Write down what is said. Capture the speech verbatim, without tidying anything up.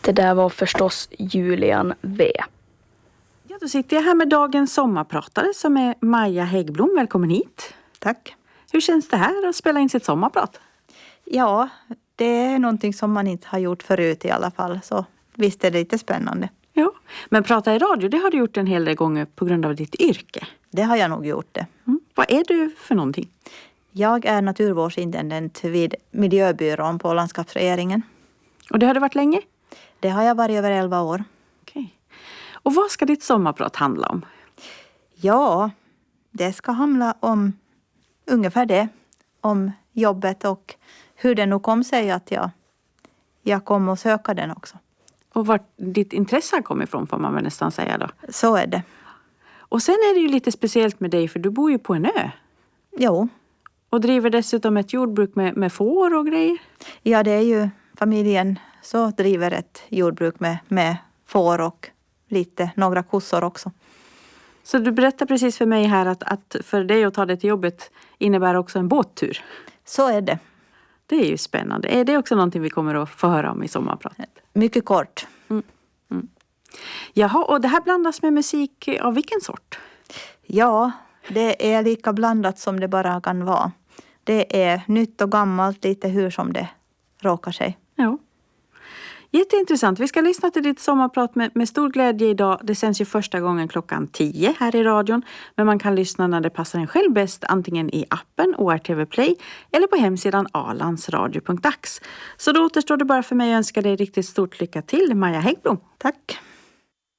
Det där var förstås Julian W. Ja, då sitter jag här med dagens sommarpratare som är Maja Häggblom. Välkommen hit. Tack. Hur känns det här att spela in sitt sommarprat? Ja, det är någonting som man inte har gjort förut i alla fall. Så visst är det lite spännande. Ja, men prata i radio, det har du gjort en hel del gånger på grund av ditt yrke. Det har jag nog gjort det. Mm. Vad är du för någonting? Jag är naturvårdsintendent vid miljöbyrån på landskapsregeringen. Och det har du varit länge? Det har jag varit över elva år. Okej. Och vad ska ditt sommarprat handla om? Ja, det ska handla om ungefär det. Om jobbet och hur det nog kom sig att jag, jag kom och söka den också. Och vart ditt intresse har kommit ifrån får man väl nästan säga då. Så är det. Och sen är det ju lite speciellt med dig för du bor ju på en ö. Jo. Och driver dessutom ett jordbruk med, med får och grejer. Ja, det är ju familjen så driver ett jordbruk med, med får och lite några kossor också. Så du berättar precis för mig här att, att för dig att ta det till jobbet innebär också en båttur. Så är det. Det är ju spännande. Är det också någonting vi kommer att få höra om i sommarpratet? Mycket kort. Mm. Mm. Jaha, och det här blandas med musik av vilken sort? Ja, det är lika blandat som det bara kan vara. Det är nytt och gammalt, lite hur som det råkar sig. Ja. Jätteintressant. Vi ska lyssna till ditt sommarprat med, med stor glädje idag. Det sänds ju första gången klockan tio här i radion. Men man kan lyssna när det passar en själv bäst. Antingen i appen O R T V Play eller på hemsidan alandsradio punkt dax. Så då återstår det bara för mig att önska dig riktigt stort lycka till, Maja Häggblom. Tack.